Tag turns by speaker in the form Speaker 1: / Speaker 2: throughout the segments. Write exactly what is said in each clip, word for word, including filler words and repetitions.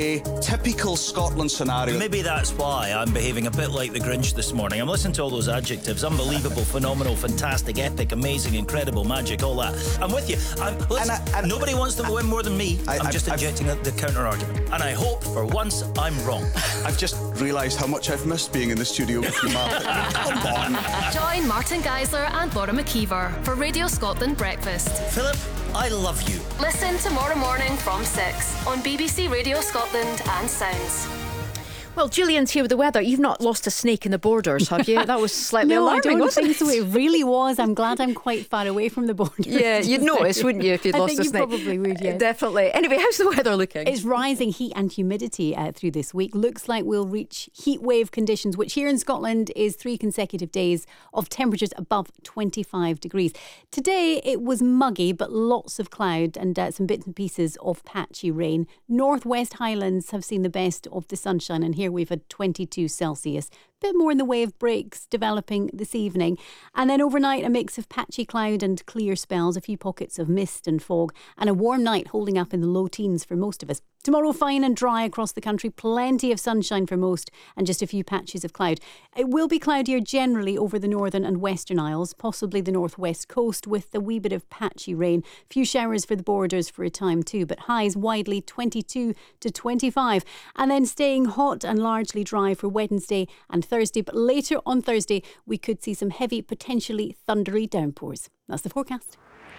Speaker 1: A typical Scotland scenario.
Speaker 2: Maybe that's why I'm behaving a bit like the Grinch this morning. I'm listening to all those adjectives. Unbelievable, phenomenal, fantastic, epic, amazing, incredible, magic, all that. I'm with you. I'm, listen, and I, and nobody wants to win more than me. I, I'm just I've, injecting I've, the counter-argument. And I hope, for once, I'm wrong.
Speaker 1: I've just realised how much I've missed being in the studio with you, Martin. Come on.
Speaker 3: Join Martin Geisler and Laura McKeever for Radio Scotland Breakfast.
Speaker 2: Philip, I love you.
Speaker 3: Listen tomorrow morning from six on B B C Radio Scotland and Sounds.
Speaker 4: Well, Julian's here with the weather. You've not lost a snake in the borders, have you? That was slightly
Speaker 5: no,
Speaker 4: alarming,
Speaker 5: I don't
Speaker 4: wasn't
Speaker 5: think
Speaker 4: it?
Speaker 5: so. It really was. I'm glad I'm quite far away from the borders.
Speaker 4: Yeah, you'd notice, wouldn't you, if you'd
Speaker 5: I
Speaker 4: lost
Speaker 5: think
Speaker 4: a
Speaker 5: you
Speaker 4: snake?
Speaker 5: probably would, yeah.
Speaker 4: Definitely. Anyway, how's the weather looking?
Speaker 5: It's rising heat and humidity uh, through this week. Looks like we'll reach heat wave conditions, which here in Scotland is three consecutive days of temperatures above twenty-five degrees. Today it was muggy, but lots of cloud and uh, some bits and pieces of patchy rain. Northwest Highlands have seen the best of the sunshine, and here we've had twenty-two Celsius. A bit more in the way of breaks developing this evening. And then overnight, a mix of patchy cloud and clear spells, a few pockets of mist and fog, and a warm night holding up in the low teens for most of us. Tomorrow, fine and dry across the country, plenty of sunshine for most, and just a few patches of cloud. It will be cloudier generally over the northern and western isles, possibly the northwest coast, with a wee bit of patchy rain. Few showers for the borders for a time too, but highs widely twenty-two to twenty-five. And then staying hot and largely dry for Wednesday and Thursday, but later on Thursday we could see some heavy, potentially thundery downpours. That's the forecast.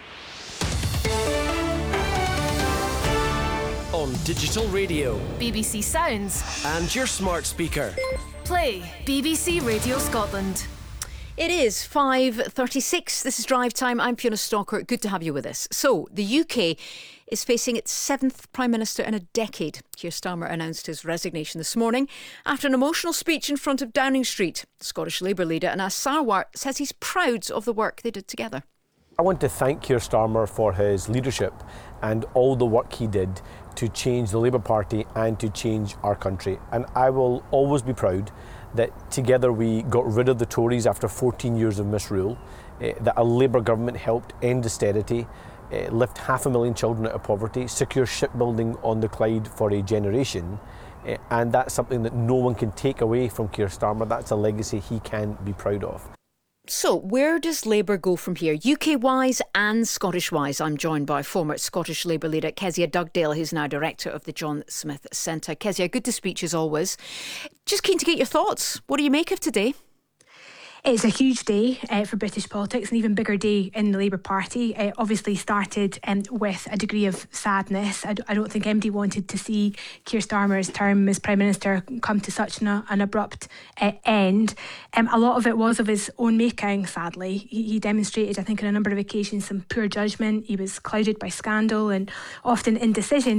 Speaker 6: On digital radio,
Speaker 3: B B C Sounds,
Speaker 6: and your smart speaker.
Speaker 3: Play B B C Radio Scotland.
Speaker 4: It is five thirty-six. This is Drive Time. I'm Fiona Stalker. Good to have you with us. So, the U K is facing its seventh Prime Minister in a decade. Keir Starmer announced his resignation this morning after an emotional speech in front of Downing Street. The Scottish Labour leader Anas Sarwar says he's proud of the work they did together.
Speaker 7: I want to thank Keir Starmer for his leadership and all the work he did to change the Labour Party and to change our country. And I will always be proud that together we got rid of the Tories after fourteen years of misrule, uh, that a Labour government helped end austerity, uh, lift half a million children out of poverty, secure shipbuilding on the Clyde for a generation. Uh, and that's something that no one can take away from Keir Starmer. That's a legacy he can be proud of.
Speaker 4: So, where does Labour go from here? U K-wise and Scottish-wise. I'm joined by former Scottish Labour leader Kezia Dugdale, who's now director of the John Smith Centre. Kezia, good to speak to you as always. Just keen to get your thoughts. What do you make of today?
Speaker 8: It's a huge day uh, for British politics, an even bigger day in the Labour Party. It obviously started um, with a degree of sadness. I, d- I don't think anybody wanted to see Keir Starmer's term as Prime Minister come to such an, an abrupt uh, end. Um, a lot of it was of his own making, sadly. He, he demonstrated, I think, on a number of occasions some poor judgment. He was clouded by scandal and often indecision.